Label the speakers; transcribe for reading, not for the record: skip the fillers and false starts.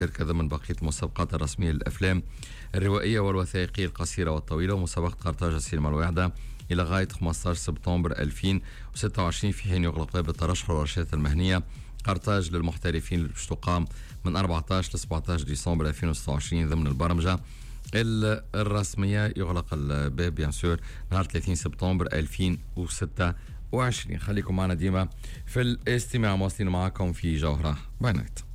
Speaker 1: كذا من بقية المسابقات الرسمية للأفلام الروائية والوثائقية القصيرة والطويلة. ومسابقة قرطاج السينما الواحدة إلى غاية 15 سبتمبر 2026، في حين يغلق باب الترشح والورشات المهنية قرطاج للمحترفين اللي باش تقام من 14 ل 17 ديسمبر 2026 ضمن البرمجة الرسمية. يغلق الباب بيان سور نهار 30 سبتمبر 2026. خليكم معنا ديما في الاستماع، مواصلين معكم في جوهرة باي نايت.